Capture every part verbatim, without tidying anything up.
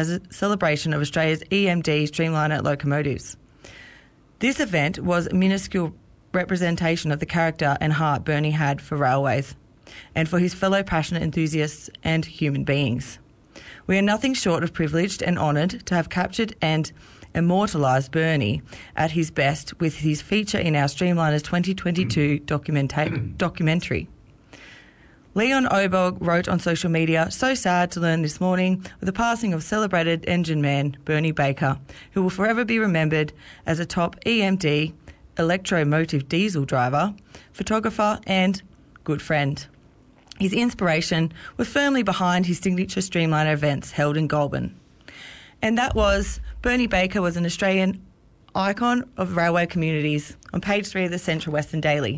as a celebration of Australia's E M D Streamliner locomotives. This event was a minuscule representation of the character and heart Bernie had for railways and for his fellow passionate enthusiasts and human beings. We are nothing short of privileged and honoured to have captured and immortalised Bernie at his best with his feature in our Streamliners twenty twenty-two documenta- documentary. Leon Oberg wrote on social media, "So sad to learn this morning of the passing of celebrated engine man Bernie Baker, who will forever be remembered as a top E M D, electromotive diesel driver, photographer and good friend. His inspiration was firmly behind his signature Streamliner events held in Goulburn." And that was Bernie Baker was an Australian icon of railway communities on page three of the Central Western Daily.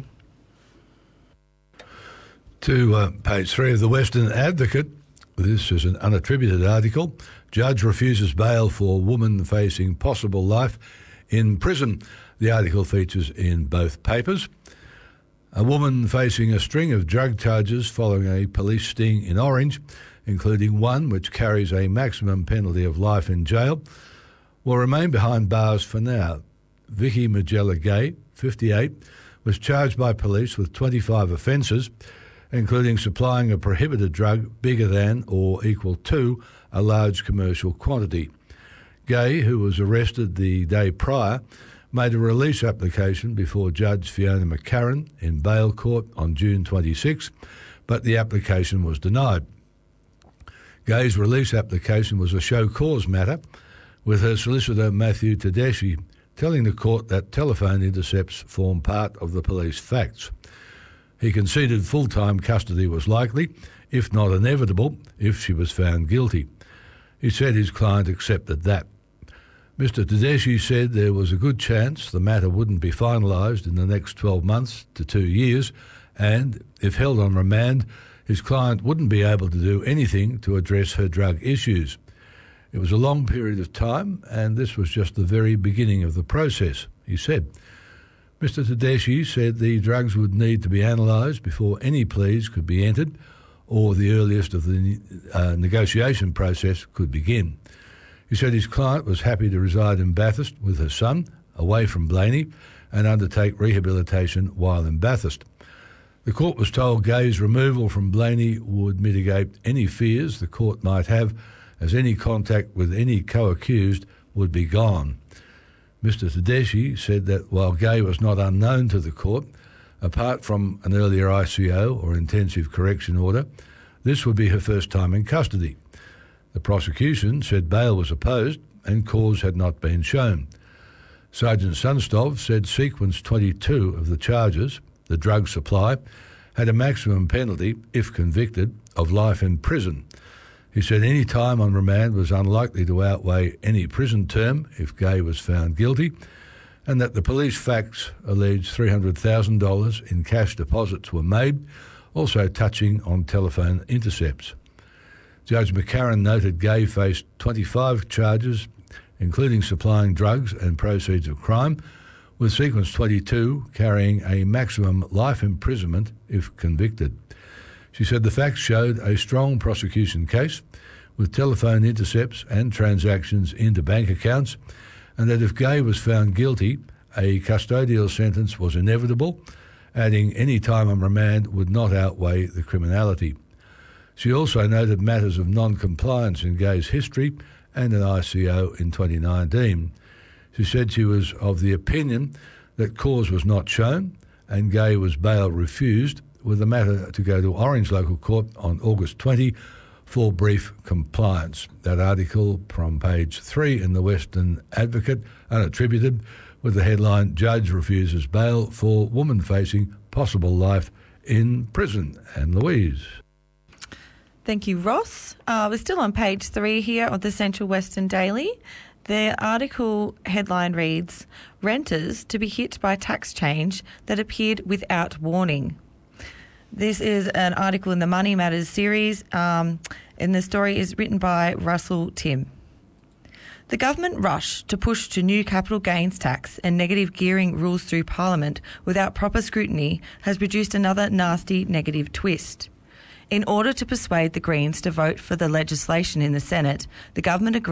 To uh, page three of the Western Advocate, this is an unattributed article. Judge refuses bail for woman facing possible life in prison. The article features in both papers. A woman facing a string of drug charges following a police sting in Orange, including one which carries a maximum penalty of life in jail, will remain behind bars for now. Vicky Magella Gay, fifty-eight, was charged by police with twenty-five offences, including supplying a prohibited drug bigger than or equal to a large commercial quantity. Gay, who was arrested the day prior, made a release application before Judge Fiona McCarran in bail court on June twenty-sixth, but the application was denied. Gay's release application was a show cause matter, with her solicitor Matthew Tedeschi telling the court that telephone intercepts form part of the police facts. He conceded full-time custody was likely, if not inevitable, if she was found guilty. He said his client accepted that. Mister Tedeschi said there was a good chance the matter wouldn't be finalised in the next twelve months to two years, and, if held on remand, his client wouldn't be able to do anything to address her drug issues. It was a long period of time, and this was just the very beginning of the process, he said. Mister Tedeschi said the drugs would need to be analysed before any pleas could be entered or the earliest of the uh, negotiation process could begin. He said his client was happy to reside in Bathurst with her son, away from Blaney, and undertake rehabilitation while in Bathurst. The court was told Gay's removal from Blaney would mitigate any fears the court might have, as any contact with any co-accused would be gone. Mister Tedeschi said that while Gay was not unknown to the court, apart from an earlier I C O or intensive correction order, this would be her first time in custody. The prosecution said bail was opposed and cause had not been shown. Sergeant Sunstov said sequence twenty-two of the charges, the drug supply, had a maximum penalty, if convicted, of life in prison. He said any time on remand was unlikely to outweigh any prison term if Gay was found guilty, and that the police facts alleged three hundred thousand dollars in cash deposits were made, also touching on telephone intercepts. Judge McCarran noted Gay faced twenty-five charges, including supplying drugs and proceeds of crime, with sequence twenty-two carrying a maximum life imprisonment if convicted. She said the facts showed a strong prosecution case with telephone intercepts and transactions into bank accounts, and that if Gay was found guilty, a custodial sentence was inevitable, adding any time on remand would not outweigh the criminality. She also noted matters of non-compliance in Gay's history and an I C O in twenty nineteen. She said she was of the opinion that cause was not shown and Gay was bail refused, with the matter to go to Orange Local Court on August twentieth for brief compliance. That article from page three in the Western Advocate, unattributed, with the headline, Judge Refuses Bail for Woman Facing Possible Life in Prison. And Louise. Thank you, Ross. Uh, we're still on page three here of the Central Western Daily. The article headline reads, Renters to be hit by tax change that appeared without warning. This is an article in the Money Matters series, um, and the story is written by Russell Tim. The government rush to push to new capital gains tax and negative gearing rules through Parliament without proper scrutiny has produced another nasty negative twist. In order to persuade the Greens to vote for the legislation in the Senate, the government agreed